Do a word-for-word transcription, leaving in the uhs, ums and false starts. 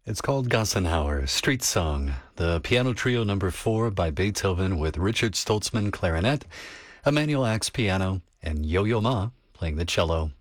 It's called Gassenhauer, Street Song, the piano trio number four by Beethoven with Richard Stoltzman clarinet, Emanuel Ax piano, and Yo-Yo Ma playing the cello.